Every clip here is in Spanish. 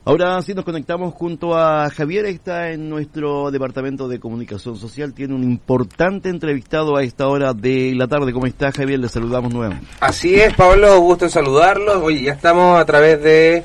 Ahora sí nos conectamos junto a Javier, está en nuestro departamento de comunicación social, tiene un importante entrevistado a esta hora de la tarde. ¿Cómo está, Javier? Le saludamos nuevamente. Así es, Pablo, gusto en saludarlos. Oye, ya estamos a través de...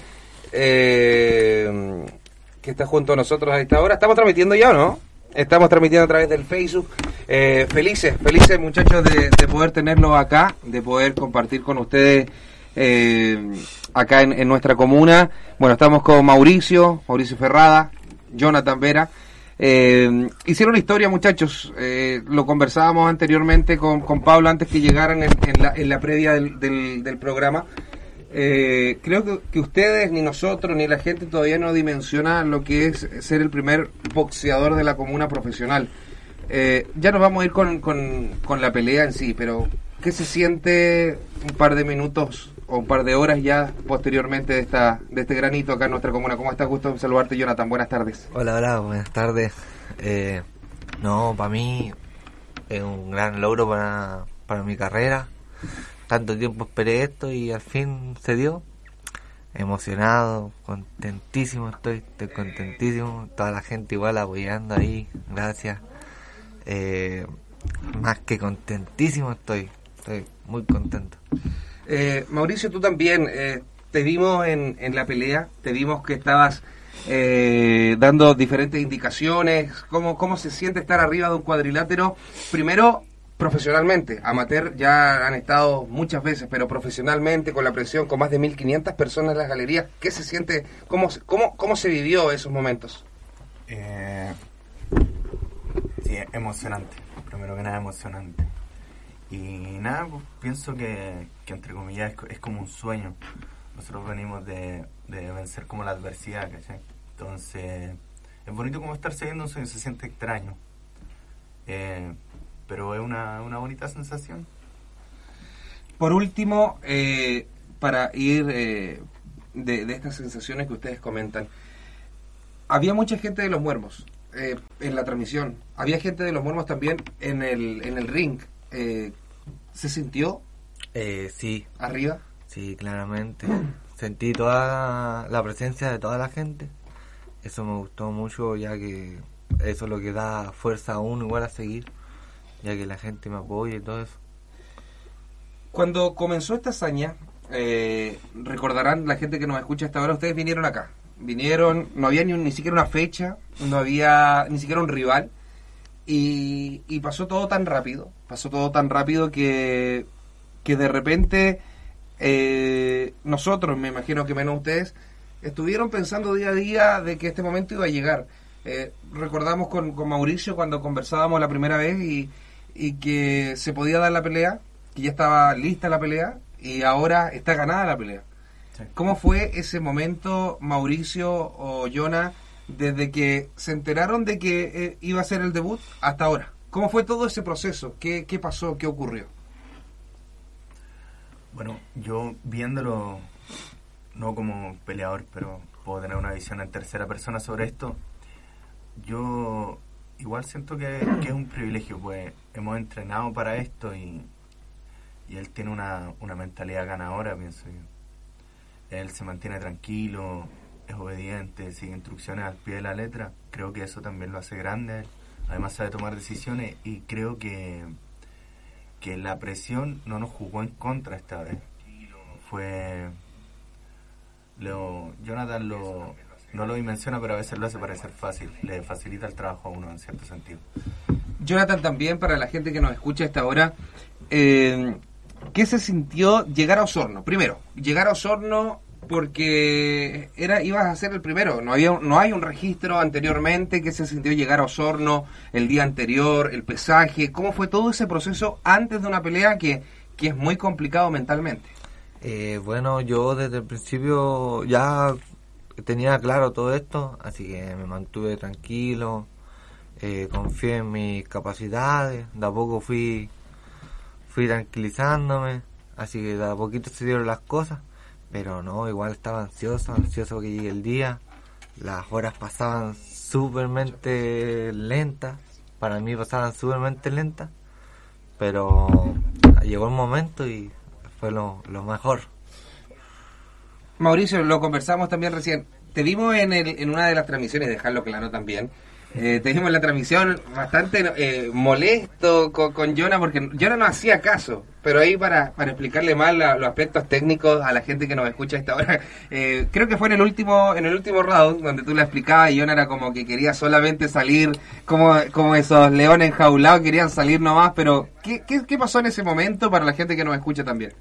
que está junto a nosotros a esta hora. ¿Estamos transmitiendo ya o no? Estamos transmitiendo a través del Facebook. Felices muchachos de poder tenerlos acá, de poder compartir con ustedes acá en nuestra comuna. Bueno, estamos con Mauricio Ferrada, Jonathan Vera. Hicieron una historia, muchachos. Lo conversábamos anteriormente con Pablo antes que llegaran en la previa del programa. Creo que ustedes, ni nosotros, ni la gente todavía no dimensiona lo que es ser el primer boxeador de la comuna profesional. Ya nos vamos a ir con la pelea en sí, pero ¿qué se siente un par de minutos o un par de horas ya posteriormente de este granito acá en nuestra comuna? ¿Cómo estás? Gusto en saludarte, Jonathan. Buenas tardes. Hola, buenas tardes. No, para mí es un gran logro para mi carrera. Tanto tiempo esperé esto y al fin se dio. Emocionado, contentísimo estoy contentísimo. Toda la gente igual apoyando ahí, gracias. Más que contentísimo estoy muy contento. Mauricio, tú también te vimos en la pelea, te vimos que estabas dando diferentes indicaciones. ¿Cómo se siente estar arriba de un cuadrilátero? Primero, profesionalmente, amateur ya han estado muchas veces, pero profesionalmente, con la presión, con más de 1.500 personas en las galerías, ¿qué se siente? ¿Cómo se vivió esos momentos? Sí, emocionante, primero que nada emocionante. Y nada, pues, pienso que entre comillas es como un sueño. Nosotros venimos de vencer como la adversidad, ¿cachai? Entonces, es bonito como estarse viendo un sueño, se siente extraño. Pero es una bonita sensación. Por último, para ir de estas sensaciones que ustedes comentan, había mucha gente de Los Muermos en la transmisión, había gente de Los Muermos también en el ring. ¿Se sintió? Sí. ¿Arriba? Sí, claramente. Sentí toda la presencia de toda la gente. Eso me gustó mucho, ya que eso es lo que da fuerza a uno igual a seguir, ya que la gente me apoya y todo eso. Cuando comenzó esta hazaña, recordarán la gente que nos escucha hasta ahora, ustedes vinieron acá. No había ni siquiera una fecha, no había ni siquiera un rival, y pasó todo tan rápido que de repente nosotros, me imagino que menos ustedes, estuvieron pensando día a día de que este momento iba a llegar. Recordamos con Mauricio cuando conversábamos la primera vez y que se podía dar la pelea, que ya estaba lista la pelea y ahora está ganada la pelea. Sí. ¿Cómo fue ese momento, Mauricio o Jonah, desde que se enteraron de que iba a ser el debut hasta ahora? ¿Cómo fue todo ese proceso? ¿Qué pasó? ¿Qué ocurrió? Bueno, yo viéndolo, no como peleador, pero puedo tener una visión en tercera persona sobre esto, yo igual siento que es un privilegio, pues hemos entrenado para esto y él tiene una mentalidad ganadora, pienso yo. Él se mantiene tranquilo, es obediente, sigue instrucciones al pie de la letra. Creo que eso también lo hace grande. Además sabe tomar decisiones y creo que la presión no nos jugó en contra esta vez. Jonathan no lo dimensiona, pero a veces lo hace parecer fácil. Le facilita el trabajo a uno en cierto sentido. Jonathan, también para la gente que nos escucha a esta hora, ¿qué se sintió llegar a Osorno? Primero, llegar a Osorno porque ibas a ser el primero, no hay un registro anteriormente. ¿Qué se sintió llegar a Osorno el día anterior, el pesaje? ¿Cómo fue todo ese proceso antes de una pelea que es muy complicado mentalmente? Bueno, yo desde el principio ya tenía claro todo esto, así que me mantuve tranquilo, confié en mis capacidades, de a poco fui tranquilizándome, así que de a poquito se dieron las cosas, pero no, igual estaba ansioso que llegue el día. Las horas pasaban súpermente lentas, para mí pasaban súpermente lentas, pero llegó el momento y fue lo mejor. Mauricio, lo conversamos también recién. te vimos en una de las transmisiones, dejarlo claro también. Te vimos en la transmisión bastante molesto con Jonah, porque Jonah no hacía caso. Pero ahí para explicarle más los aspectos técnicos a la gente que nos escucha a esta hora, creo que fue en el último round donde tú le explicabas y Jonah era como que quería solamente salir, como esos leones enjaulados querían salir nomás. Pero ¿qué pasó en ese momento para la gente que nos escucha también?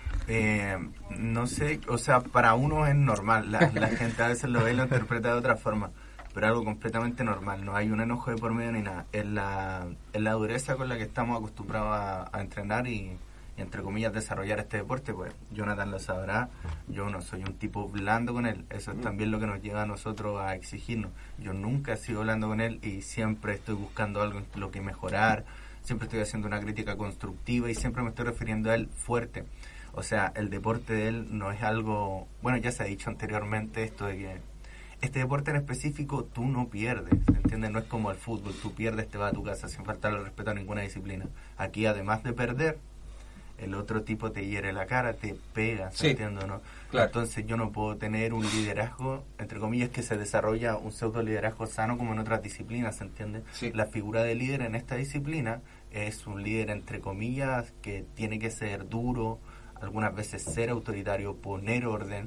No sé, o sea, para uno es normal, la gente a veces lo ve y lo interpreta de otra forma, pero algo completamente normal, no hay un enojo de por medio ni nada, es la dureza con la que estamos acostumbrados a entrenar y entre comillas desarrollar este deporte. Pues Jonathan lo sabrá, yo no soy un tipo blando con él, eso es también lo que nos lleva a nosotros a exigirnos. Yo nunca he sido blando con él y siempre estoy buscando algo en lo que mejorar, siempre estoy haciendo una crítica constructiva y siempre me estoy refiriendo a él fuerte. O sea, el deporte de él no es algo... Bueno, ya se ha dicho anteriormente esto de que este deporte en específico tú no pierdes, ¿entiendes? No es como el fútbol, tú pierdes, te vas a tu casa sin faltarle respeto a ninguna disciplina. Aquí, además de perder, el otro tipo te hiere la cara, te pega, ¿se entiende o no? Claro. Entonces yo no puedo tener un liderazgo, entre comillas, que se desarrolla un pseudo liderazgo sano como en otras disciplinas, ¿se entiende? Sí. La figura de líder en esta disciplina es un líder, entre comillas, que tiene que ser duro, algunas veces ser autoritario, poner orden,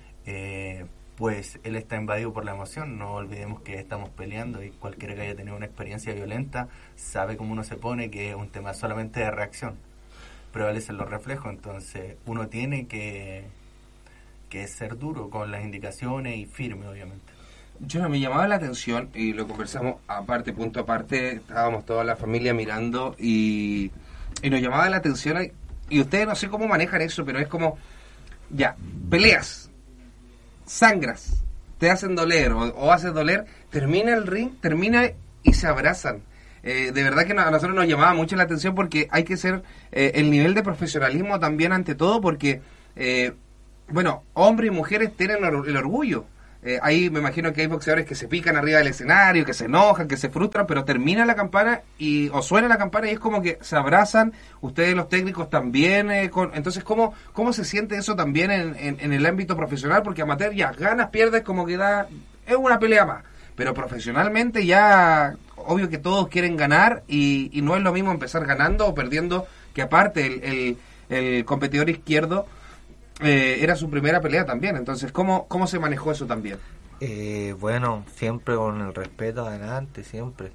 pues él está invadido por la emoción. No olvidemos que estamos peleando y cualquiera que haya tenido una experiencia violenta sabe cómo uno se pone, que es un tema solamente de reacción, prevalecen los reflejos. Entonces uno tiene que ser duro con las indicaciones y firme, obviamente. Yo me llamaba la atención, y lo conversamos aparte, punto aparte, estábamos toda la familia mirando y nos llamaba la atención. Y ustedes no sé cómo manejan eso, pero es como, ya, peleas, sangras, te hacen doler o haces doler, termina el ring, termina y se abrazan. De verdad que a nosotros nos llamaba mucho la atención porque hay que ser el nivel de profesionalismo también ante todo, porque, bueno, hombres y mujeres tienen el orgullo. Ahí me imagino que hay boxeadores que se pican arriba del escenario, que se enojan, que se frustran, pero termina la campana o suena la campana y es como que se abrazan. Ustedes los técnicos también, entonces ¿cómo se siente eso también en el ámbito profesional? Porque amateur ya ganas, pierdes, como que es una pelea más, pero profesionalmente ya obvio que todos quieren ganar y no es lo mismo empezar ganando o perdiendo, que aparte el competidor izquierdo era su primera pelea también. Entonces, ¿cómo se manejó eso también? Bueno, siempre con el respeto adelante, siempre.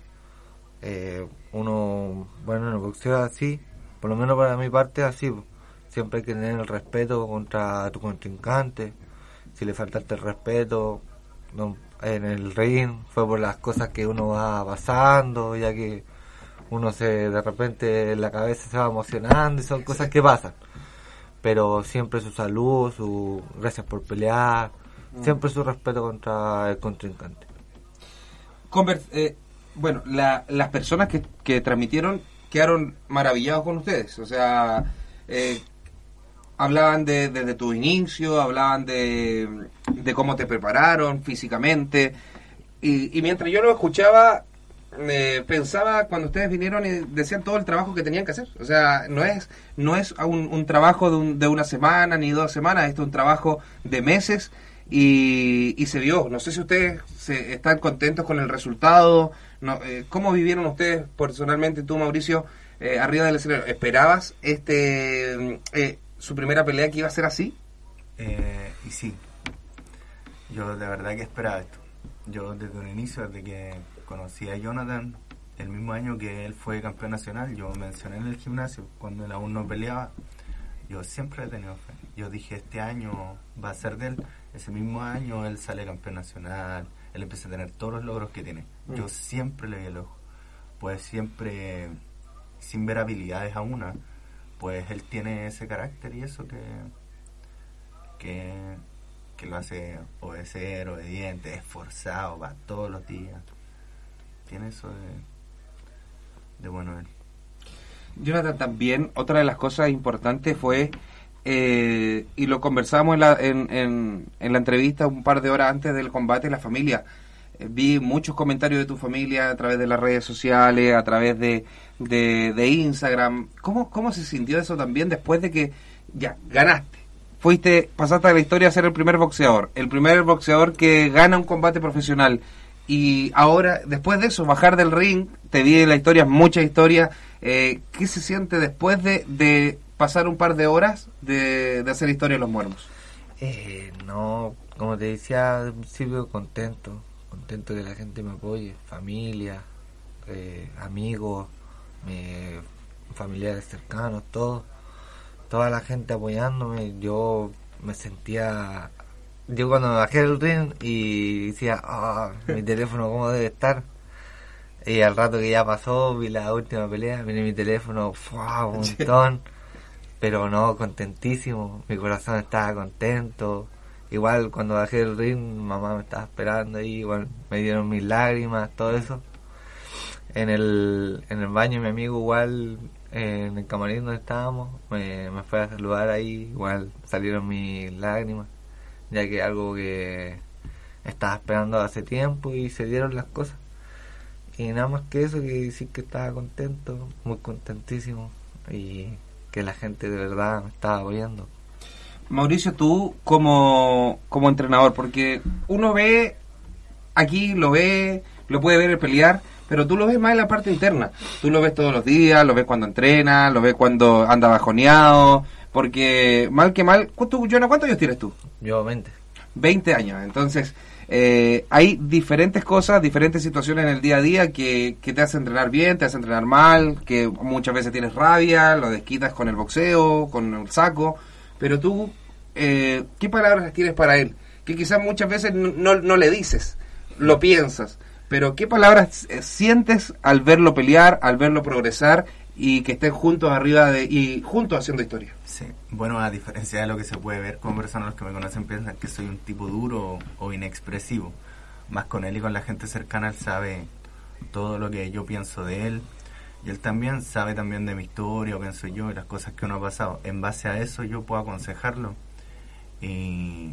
Uno, bueno, en el boxeo así, por lo menos para mi parte así, siempre hay que tener el respeto contra tu contrincante. Si le faltaste el respeto en el ring, fue por las cosas que uno va pasando, ya que uno de repente en la cabeza se va emocionando y son cosas que pasan. Pero siempre su salud, su gracias por pelear, siempre su respeto contra el contrincante. Bueno, las personas que transmitieron quedaron maravillados con ustedes, o sea, hablaban desde tu inicio, hablaban de cómo te prepararon físicamente, y mientras yo lo escuchaba, pensaba cuando ustedes vinieron y decían todo el trabajo que tenían que hacer. O sea, no es un trabajo de una semana ni 2 semanas, esto es un trabajo de meses y se vio. No sé si ustedes están contentos con el resultado. No, ¿cómo vivieron ustedes personalmente, tú, Mauricio, arriba del escenario? ¿Esperabas su primera pelea que iba a ser así? Y sí, yo de verdad que esperaba esto. Yo desde un inicio, desde que conocí a Jonathan, el mismo año que él fue campeón nacional, yo mencioné en el gimnasio, cuando él aún no peleaba, yo siempre he tenido fe. Yo dije, este año va a ser de él. Ese mismo año él sale campeón nacional, él empieza a tener todos los logros que tiene. Yo siempre le vi el ojo. Pues siempre, sin ver habilidades a una, pues él tiene ese carácter y eso que lo hace obedecer, obediente, esforzado, va todos los días. Tiene eso de bueno él. Jonathan, también otra de las cosas importantes fue, y lo conversamos en la entrevista un par de horas antes del combate, la familia. Vi muchos comentarios de tu familia a través de las redes sociales, a través de Instagram. ¿Cómo se sintió eso también después de que ya ganaste? pasaste a la historia a ser el primer boxeador que gana un combate profesional. Y ahora, después de eso, bajar del ring, te vi en la historia, muchas historias. ¿Qué se siente después de pasar un par de horas de hacer historia de los muertos? No, como te decía al principio, contento que la gente me apoye, familia, amigos, familiares cercanos, toda la gente apoyándome. Yo cuando me bajé del ring y decía, mi teléfono cómo debe estar, y al rato que ya pasó, vi la última pelea, miré mi teléfono, un montón, pero no, contentísimo, mi corazón estaba contento. Igual cuando bajé del ring, mamá me estaba esperando ahí, igual me dieron mis lágrimas, todo eso. En el baño mi amigo igual, en el camarín donde estábamos, me fue a saludar ahí, igual salieron mis lágrimas, ya que algo que estaba esperando hace tiempo y se dieron las cosas. Y nada más que eso, que decir que estaba contento, muy contentísimo, y que la gente de verdad me estaba apoyando. Mauricio, tú como entrenador, porque uno ve aquí, lo puede ver el pelear, pero tú lo ves más en la parte interna. Tú lo ves todos los días, lo ves cuando entrena, lo ves cuando anda bajoneado, porque mal que mal, ¿cuántos años tienes tú? Yo 20. 20 años, entonces hay diferentes cosas, diferentes situaciones en el día a día que te hacen entrenar bien, te hacen entrenar mal, que muchas veces tienes rabia, lo desquitas con el boxeo, con el saco, pero tú, ¿qué palabras tienes para él? Que quizás muchas veces no le dices, lo piensas, pero ¿qué palabras sientes al verlo pelear, al verlo progresar y que estén juntos juntos haciendo historia? Sí, bueno, a diferencia de lo que se puede ver, como personas los que me conocen piensan que soy un tipo duro o inexpresivo. Más con él y con la gente cercana, él sabe todo lo que yo pienso de él. Y él también sabe también de mi historia, o pienso yo, y las cosas que uno ha pasado. En base a eso yo puedo aconsejarlo y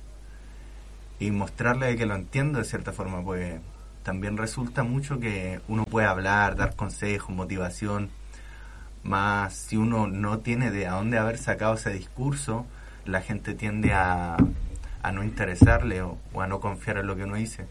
mostrarle que lo entiendo de cierta forma, pues también resulta mucho que uno puede hablar, dar consejos, motivación, más si uno no tiene de a dónde haber sacado ese discurso, la gente tiende a no interesarle o a no confiar en lo que uno dice.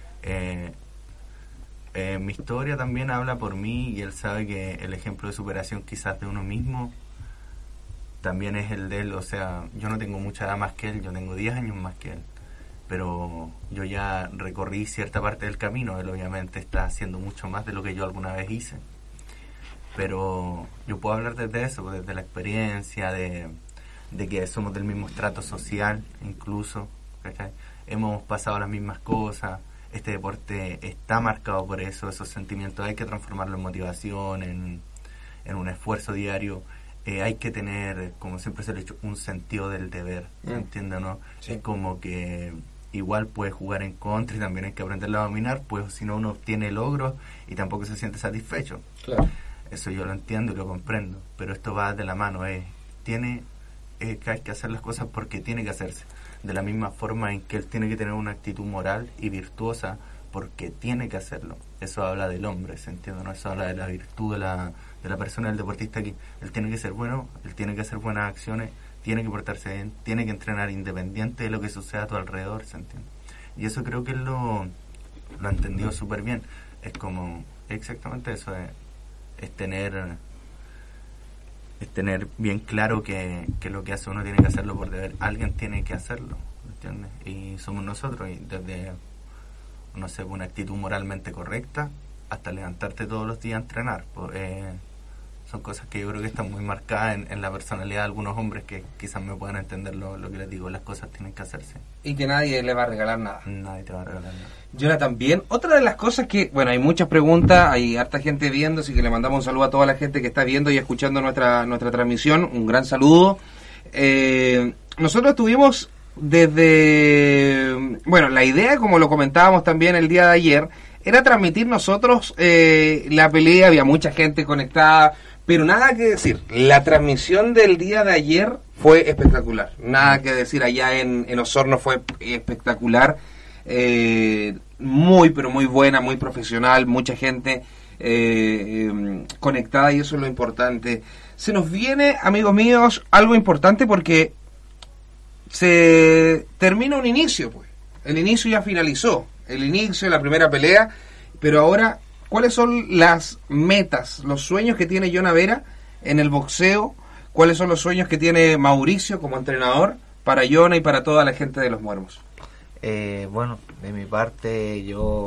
Mi historia también habla por mí y él sabe que el ejemplo de superación quizás de uno mismo también es el de él. O sea, yo no tengo mucha edad más que él, yo tengo 10 años más que él, pero yo ya recorrí cierta parte del camino. Él obviamente está haciendo mucho más de lo que yo alguna vez hice, pero yo puedo hablar desde eso, desde la experiencia de que somos del mismo estrato social, incluso, ¿cachai? Hemos pasado las mismas cosas. Este deporte está marcado por eso, esos sentimientos hay que transformarlo en motivación, en un esfuerzo diario. Hay que tener, como siempre se lo he dicho, un sentido del deber, ¿entiendes, no? Sí. Es como que igual puedes jugar en contra y también hay que aprenderlo a dominar, pues si no uno obtiene logros y tampoco se siente satisfecho. Claro. Eso yo lo entiendo y lo comprendo, pero esto va de la mano, hay que hacer las cosas porque tiene que hacerse. De la misma forma en que él tiene que tener una actitud moral y virtuosa porque tiene que hacerlo. Eso habla del hombre, ¿se entiende? ¿No? Eso habla de la virtud de la persona, del deportista aquí. Él tiene que ser bueno, él tiene que hacer buenas acciones, tiene que portarse bien, tiene que entrenar independiente de lo que suceda a tu alrededor, ¿se entiende? Y eso creo que él lo ha entendido súper bien. Es como exactamente eso, es tener bien claro que lo que hace uno tiene que hacerlo por deber. Alguien tiene que hacerlo, ¿entiendes? Y somos nosotros, y desde, no sé, una actitud moralmente correcta hasta levantarte todos los días a entrenar. Son cosas que yo creo que están muy marcadas en la personalidad de algunos hombres que quizás me puedan entender lo que les digo. Las cosas tienen que hacerse. Y que nadie le va a regalar nada. Nadie te va a regalar nada. Jonathan, bien. Otra de las cosas que, bueno, hay muchas preguntas, hay harta gente viendo, así que le mandamos un saludo a toda la gente que está viendo y escuchando nuestra transmisión. Un gran saludo. Nosotros tuvimos desde, bueno, la idea, como lo comentábamos también el día de ayer, era transmitir nosotros la pelea. Había mucha gente conectada, pero nada que decir. La transmisión del día de ayer fue espectacular. Nada que decir. Allá en Osorno fue espectacular. Muy, pero muy buena, muy profesional. Mucha gente conectada, y eso es lo importante. Se nos viene, amigos míos, algo importante, porque se termina un inicio, pues. El inicio ya finalizó. El inicio de la primera pelea. Pero ahora, ¿cuáles son las metas, los sueños que tiene Jonah Vera en el boxeo? ¿Cuáles son los sueños que tiene Mauricio como entrenador para Jonah y para toda la gente de Los Muermos? Bueno, de mi parte,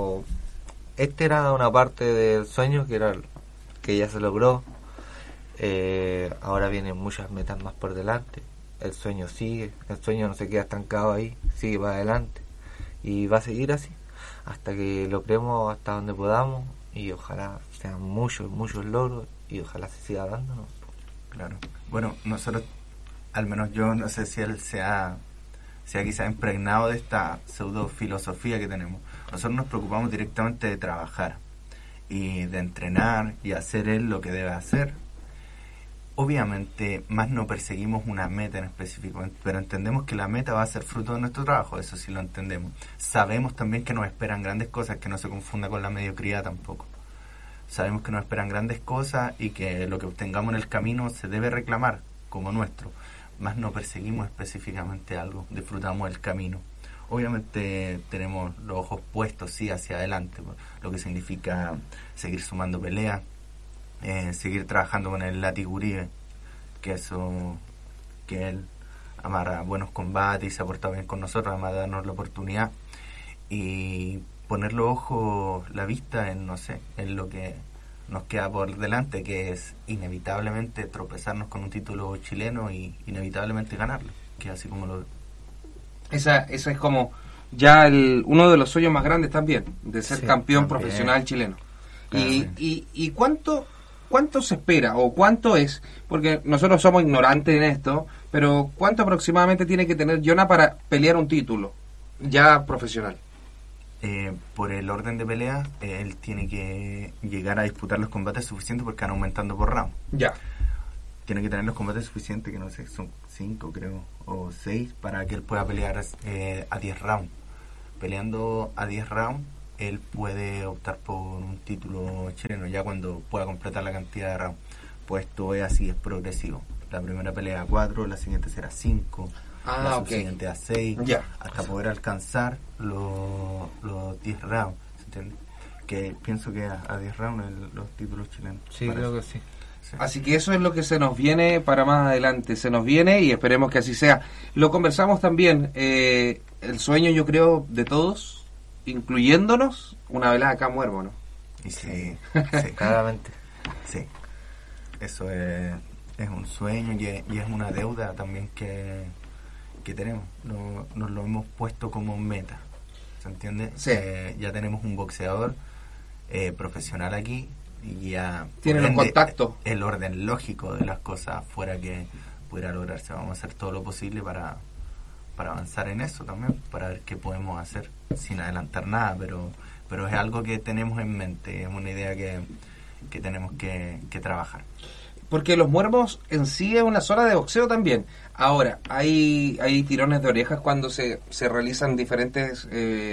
era una parte del sueño que ya se logró. Ahora vienen muchas metas más por delante. El sueño sigue, el sueño no se queda estancado ahí, sigue para adelante y va a seguir así hasta que logremos hasta donde podamos, y ojalá sean muchos logros y ojalá se siga dándonos. Claro. Bueno, nosotros, al menos yo, no sé si él sea quizá impregnado de esta pseudo filosofía que tenemos. Nosotros nos preocupamos directamente de trabajar y de entrenar y hacer él lo que debe hacer. Obviamente, más no perseguimos una meta en específico, pero entendemos que la meta va a ser fruto de nuestro trabajo, eso sí lo entendemos. Sabemos también que nos esperan grandes cosas, que no se confunda con la mediocridad tampoco. Sabemos que nos esperan grandes cosas y que lo que obtengamos en el camino se debe reclamar como nuestro. Más no perseguimos específicamente algo, disfrutamos el camino. Obviamente tenemos los ojos puestos, sí, hacia adelante, lo que significa seguir sumando peleas, seguir trabajando con el Lati Uribe, que él amarra buenos combates y se ha portado bien con nosotros, además de darnos la oportunidad, y poner los ojos, la vista en, no sé, en lo que nos queda por delante, que es inevitablemente tropezarnos con un título chileno y inevitablemente ganarlo, que así como lo... Esa es como ya uno de los sueños más grandes también, de ser campeón también profesional chileno. Claro. ¿Y cuánto se espera o cuánto es? Porque nosotros somos ignorantes en esto, pero ¿cuánto aproximadamente tiene que tener Jonah para pelear un título ya profesional? Por el orden de pelea, él tiene que llegar a disputar los combates suficientes porque van aumentando por round. Ya. Tiene que tener los combates suficientes, que no sé, son 5 creo, o 6, para que él pueda pelear a 10 rounds. Peleando a 10 rounds, él puede optar por un título chileno ya cuando pueda completar la cantidad de rounds. Pues esto es así, es progresivo. La primera pelea a 4, la siguiente será 5, la siguiente a 6, hasta poder alcanzar los 10 rounds, ¿se entiende? Que pienso que a 10 rounds los títulos chilenos. Sí, creo que sí. Sí. Así que eso es lo que se nos viene para más adelante, se nos viene y esperemos que así sea. Lo conversamos también, el sueño yo creo de todos, incluyéndonos, una velada acá en Muermo, ¿no? Y sí, Claramente. sí. Eso es un sueño y es una deuda también que tenemos. Nos lo hemos puesto como meta, ¿se entiende? Sí. Ya tenemos un boxeador profesional aquí y ya tienen un contacto. El orden lógico de las cosas fuera que pudiera lograrse. Vamos a hacer todo lo posible para avanzar en eso también, para ver qué podemos hacer sin adelantar nada, pero es algo que tenemos en mente, es una idea que tenemos que trabajar. Porque Los Muermos en sí es una zona de boxeo también. Ahora, hay tirones de orejas cuando se realizan diferentes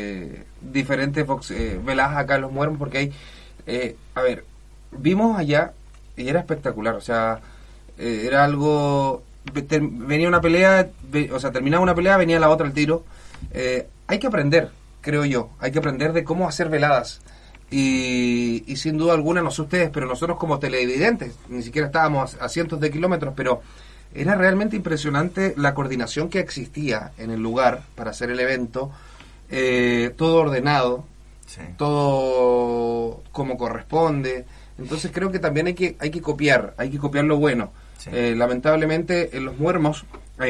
veladas acá en Los Muermos, porque hay, a ver, vimos allá y era espectacular, o sea, era algo, venía una pelea, terminaba una pelea, venía la otra al tiro. Hay que aprender, creo yo, hay que aprender de cómo hacer veladas. Y sin duda alguna, no sé ustedes, pero nosotros como televidentes, ni siquiera estábamos a cientos de kilómetros, pero era realmente impresionante la coordinación que existía en el lugar para hacer el evento, todo ordenado, Sí. todo como corresponde. Entonces creo que también hay que copiar lo bueno. Sí. Lamentablemente en Los Muermos,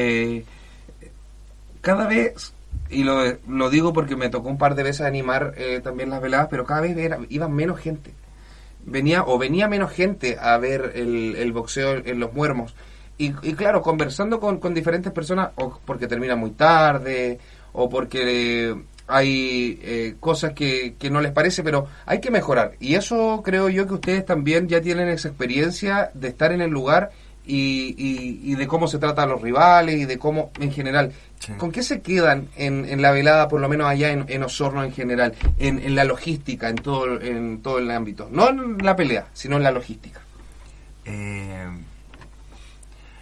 cada vez, y lo digo porque me tocó un par de veces animar también las veladas, pero cada vez iba menos gente. Venía menos gente a ver el boxeo en Los Muermos. Y claro, conversando con diferentes personas, o porque termina muy tarde, o porque hay cosas que no les parece, pero hay que mejorar. Y eso creo yo que ustedes también ya tienen esa experiencia de estar en el lugar y de cómo se trata a los rivales y de cómo, en general, Sí. ¿con qué se quedan en la velada, por lo menos allá en Osorno en general, en la logística, en todo el ámbito? No en la pelea, sino en la logística.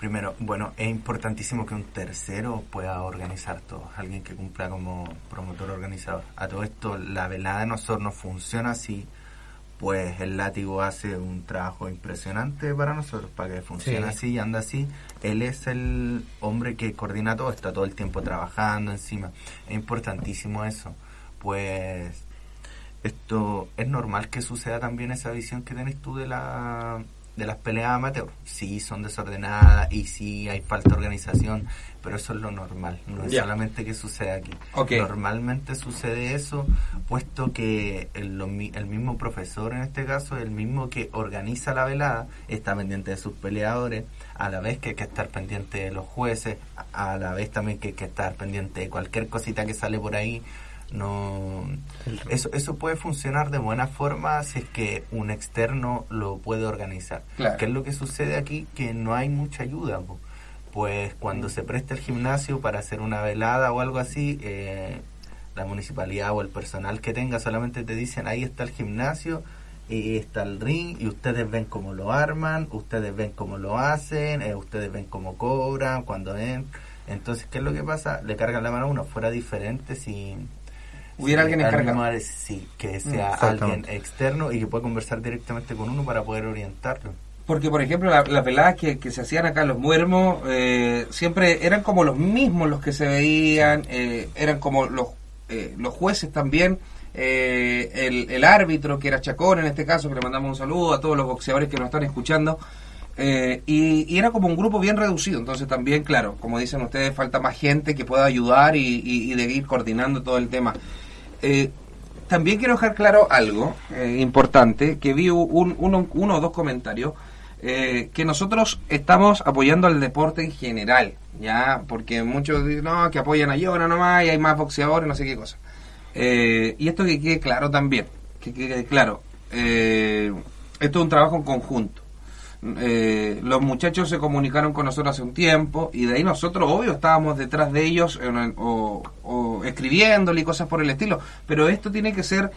Primero, bueno, es importantísimo que un tercero pueda organizar todo, alguien que cumpla como promotor organizador. A todo esto, la velada de nosotros no funciona así, pues el látigo hace un trabajo impresionante para nosotros, para que funcione así y anda así. Él es el hombre que coordina todo, está todo el tiempo trabajando encima. Es importantísimo eso, pues esto es normal que suceda también esa visión que tenés tú de las peleas amateur. Sí, son desordenadas y sí hay falta de organización, pero eso es lo normal, no es solamente que sucede aquí. Normalmente sucede eso, puesto que el mismo profesor, en este caso, el mismo que organiza la velada, está pendiente de sus peleadores, a la vez que hay que estar pendiente de los jueces, a la vez también que hay que estar pendiente de cualquier cosita que sale por ahí. No, eso puede funcionar de buena forma si es que un externo lo puede organizar. Claro. ¿Qué es lo que sucede aquí? Que no hay mucha ayuda, pues cuando se presta el gimnasio para hacer una velada o algo así, la municipalidad o el personal que tenga solamente te dicen: ahí está el gimnasio y está el ring, y ustedes ven cómo lo arman, ustedes ven cómo lo hacen, ustedes ven cómo cobran, cuando ven. Entonces, ¿qué es lo que pasa? Le cargan la mano a uno. Fuera diferente si hubiera alguien encargado, sí, que sea alguien externo y que pueda conversar directamente con uno para poder orientarlo. Porque, por ejemplo, las veladas que se hacían acá en Los Muermos, siempre eran como los mismos los que se veían, eran como los jueces también, el árbitro, que era Chacón en este caso, que le mandamos un saludo a todos los boxeadores que nos están escuchando, y era como un grupo bien reducido. Entonces también, claro, como dicen ustedes, falta más gente que pueda ayudar y de ir coordinando todo el tema. También quiero dejar claro algo importante, que vi uno o dos comentarios, que nosotros estamos apoyando al deporte en general, ya, porque muchos dicen no, que apoyan a Yona nomás y hay más boxeadores, no sé qué cosa. Y esto que quede claro también, que quede claro, esto es un trabajo en conjunto. Los muchachos se comunicaron con nosotros hace un tiempo y de ahí nosotros, obvio, estábamos detrás de ellos o escribiéndole y cosas por el estilo, pero esto tiene que ser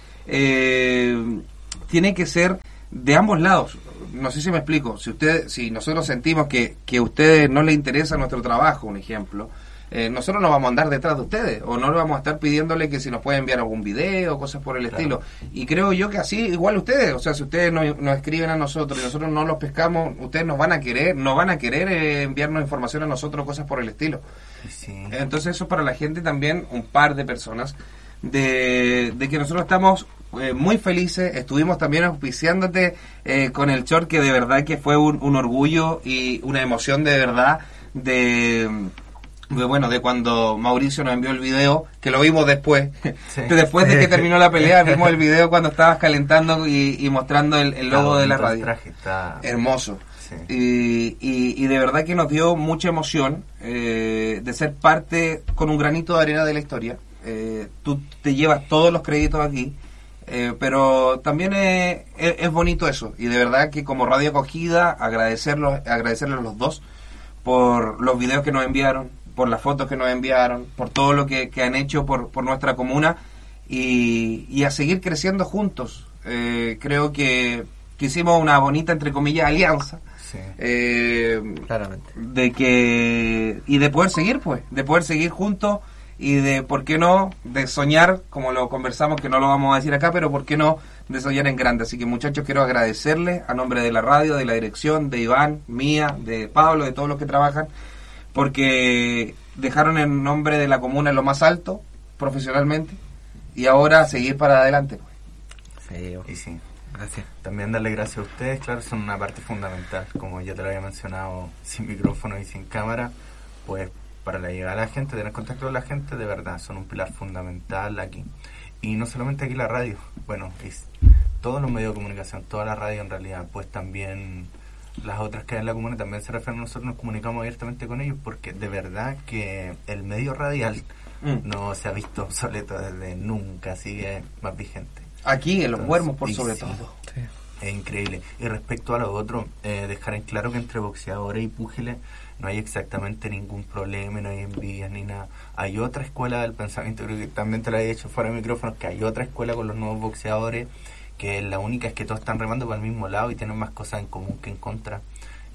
de ambos lados. No sé si me explico. Si nosotros sentimos que a ustedes no les interesa nuestro trabajo, un ejemplo, nosotros no vamos a andar detrás de ustedes, o no le vamos a estar pidiéndole que si nos pueden enviar algún video, cosas por el estilo. Y creo yo que así igual ustedes, o sea, si ustedes nos escriben a nosotros y nosotros no los pescamos, ustedes no van a querer enviarnos información a nosotros, cosas por el estilo. Sí. Entonces eso para la gente también, un par de personas, de que nosotros estamos muy felices. Estuvimos también auspiciándote con el short, que de verdad que fue un orgullo y una emoción de verdad de cuando Mauricio nos envió el video, que lo vimos después, después de que terminó la pelea, vimos el video cuando estabas calentando y mostrando el logo de la radio. El traje está hermoso. Sí. Y de verdad que nos dio mucha emoción de ser parte con un granito de arena de la historia. Tú te llevas todos los créditos aquí, pero también es bonito eso, y de verdad que como Radio Acogida agradecerles a los dos por los videos que nos enviaron, por las fotos que nos enviaron, por todo lo que han hecho por nuestra comuna, y a seguir creciendo juntos. Creo que hicimos una bonita, entre comillas, alianza. Sí, claramente. De poder seguir juntos, y de, ¿por qué no?, de soñar, como lo conversamos, que no lo vamos a decir acá, pero ¿por qué no?, de soñar en grande. Así que, muchachos, quiero agradecerles a nombre de la radio, de la dirección, de Iván, mía, de Pablo, de todos los que trabajan, porque dejaron el nombre de la comuna en lo más alto, profesionalmente, y ahora seguir para adelante. Sí, y sí. Gracias. También darle gracias a ustedes, claro, son una parte fundamental, como ya te lo había mencionado, sin micrófono y sin cámara, pues para la llegada a la gente, tener contacto con la gente, de verdad, son un pilar fundamental aquí. Y no solamente aquí la radio, bueno, es todos los medios de comunicación, toda la radio en realidad, pues también las otras que hay en la comuna también se refieren a nosotros, nos comunicamos abiertamente con ellos, porque de verdad que el medio radial no se ha visto obsoleto desde nunca, sigue más vigente. Aquí en Los Muermos, por sobre todo. Sí. Es increíble. Y respecto a lo otro, dejar en claro que entre boxeadores y púgiles no hay exactamente ningún problema, no hay envidias ni nada. Hay otra escuela del pensamiento, creo que también te lo he dicho fuera de micrófonos, que hay otra escuela con los nuevos boxeadores, que la única es que todos están remando para el mismo lado y tienen más cosas en común que en contra.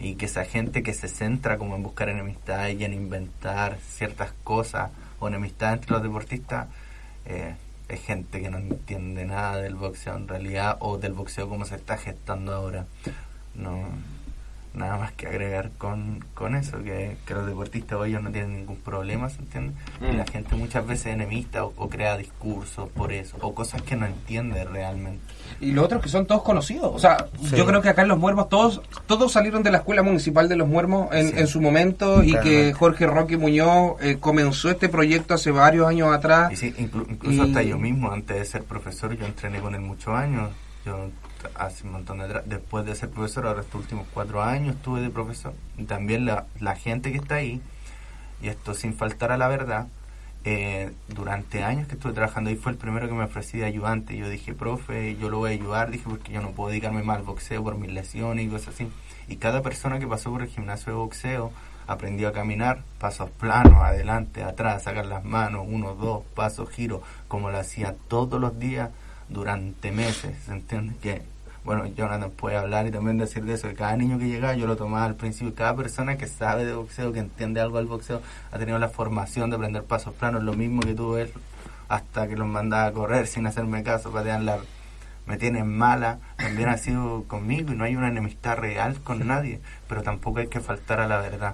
y que esa gente que se centra como en buscar enemistad y en inventar ciertas cosas o enemistad entre los deportistas, es gente que no entiende nada del boxeo en realidad, o del boxeo como se está gestando ahora. No, nada más que agregar con eso, que los deportistas hoy no tienen ningún problema, ¿se entiende? Y la gente muchas veces es enemista o crea discursos por eso, o cosas que no entiende realmente. Y los otros que son todos conocidos, o sea, sí. Yo creo que acá en Los Muermos todos salieron de la Escuela Municipal de Los Muermos en su momento, y que Jorge Roque Muñoz comenzó este proyecto hace varios años atrás. Y sí, incluso hasta yo mismo, antes de ser profesor, yo entrené con él muchos años. Yo hace un montón después de ser profesor, ahora estos últimos 4 años estuve de profesor. Y también la gente que está ahí, y esto sin faltar a la verdad, durante años que estuve trabajando ahí, fue el primero que me ofrecí de ayudante. Yo dije, profe, yo lo voy a ayudar, dije, porque yo no puedo dedicarme más al boxeo por mis lesiones y cosas así. Y cada persona que pasó por el gimnasio de boxeo aprendió a caminar, pasos planos, adelante, atrás, sacar las manos, 1, 2, pasos, giro, como lo hacía todos los días durante meses, ¿se entiende? Que, bueno, Jonathan puede hablar y también decir de eso, que cada niño que llegaba yo lo tomaba al principio, cada persona que sabe de boxeo, que entiende algo del boxeo, ha tenido la formación de aprender pasos planos, lo mismo que tuvo él, hasta que los mandaba a correr sin hacerme caso, patean me tienen mala, también ha sido conmigo, y no hay una enemistad real con nadie, pero tampoco hay que faltar a la verdad,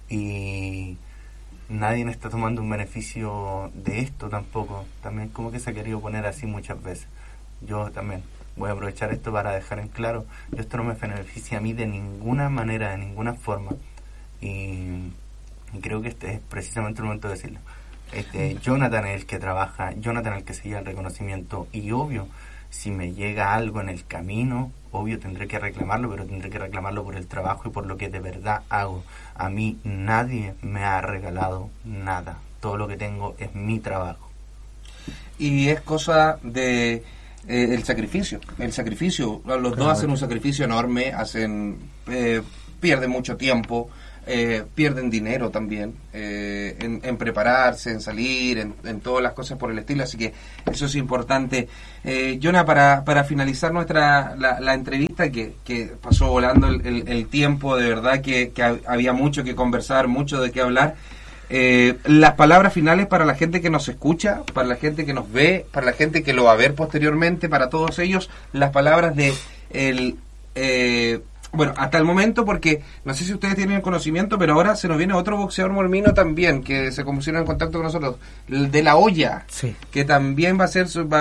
y nadie está tomando un beneficio de esto tampoco, también como que se ha querido poner así muchas veces. Yo también voy a aprovechar esto para dejar en claro, esto no me beneficia a mí de ninguna manera, de ninguna forma, y creo que este es precisamente el momento de decirlo. Jonathan es el que trabaja, Jonathan es el que se lleva el reconocimiento, y obvio, si me llega algo en el camino, obvio tendré que reclamarlo, pero tendré que reclamarlo por el trabajo y por lo que de verdad hago. A mí nadie me ha regalado nada, todo lo que tengo es mi trabajo. Y es cosa de el sacrificio, los dos hacen un sacrificio enorme, pierden mucho tiempo, pierden dinero también en prepararse, en salir, en todas las cosas por el estilo, así que eso es importante. Jonah, para finalizar la entrevista, que pasó volando el tiempo, de verdad que había mucho que conversar, mucho de qué hablar. Las palabras finales para la gente que nos escucha, para la gente que nos ve, para la gente que lo va a ver posteriormente, para todos ellos, las palabras de bueno, hasta el momento, porque no sé si ustedes tienen conocimiento, pero ahora se nos viene otro boxeador mormino también, que se pusieron en contacto con nosotros, el de La Hoya, sí, que también va a